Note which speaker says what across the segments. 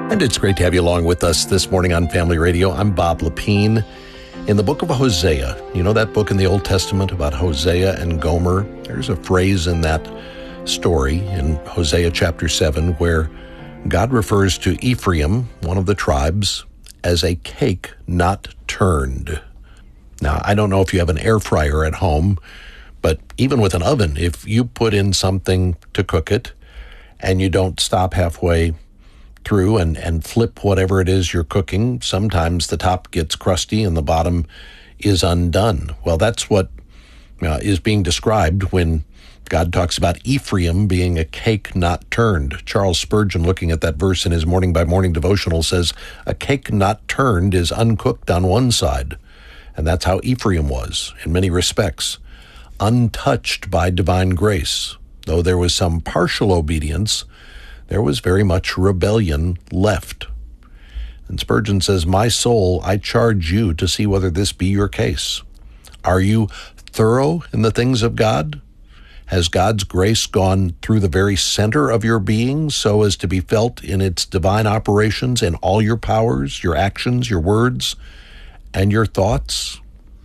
Speaker 1: And it's great to have you along with us this morning on Family Radio. I'm Bob Lepine. In the book of Hosea, you know that book in the Old Testament about Hosea and Gomer? There's a phrase in that story in Hosea chapter 7 where God refers to Ephraim, one of the tribes, as a cake not turned. Now, I don't know if you have an air fryer at home, but even with an oven, if you put in something to cook it and you don't stop halfway through and flip whatever it is you're cooking, sometimes the top gets crusty and the bottom is undone. Well, that's what is being described when God talks about Ephraim being a cake not turned. Charles Spurgeon, looking at that verse in his Morning by Morning devotional, says, a cake not turned is uncooked on one side. And that's how Ephraim was, in many respects, untouched by divine grace. Though there was some partial obedience, there was very much rebellion left. And Spurgeon says, my soul, I charge you to see whether this be your case. Are you thorough in the things of God? Has God's grace gone through the very center of your being so as to be felt in its divine operations in all your powers, your actions, your words, and your thoughts?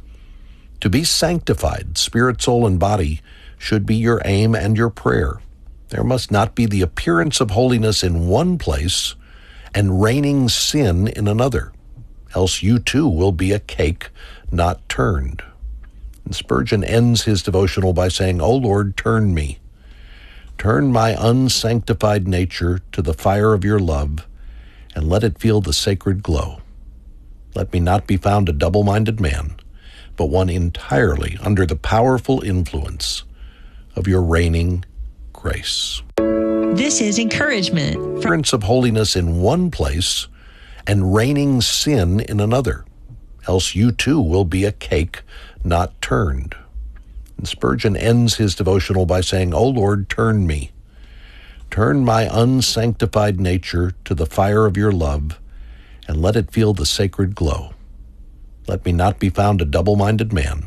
Speaker 1: To be sanctified, spirit, soul, and body, should be your aim and your prayer. There must not be the appearance of holiness in one place and reigning sin in another, else you too will be a cake not turned. And Spurgeon ends his devotional by saying, O Lord, turn me. Turn my unsanctified nature to the fire of your love, and let it feel the sacred glow. Let me not be found a double-minded man, but one entirely under the powerful influence of your reigning grace.
Speaker 2: This is encouragement.
Speaker 1: Appearance of holiness in one place and reigning sin in another, else you too will be a cake not turned. And Spurgeon ends his devotional by saying, O Lord, turn me. Turn my unsanctified nature to the fire of your love, and let it feel the sacred glow. Let me not be found a double-minded man,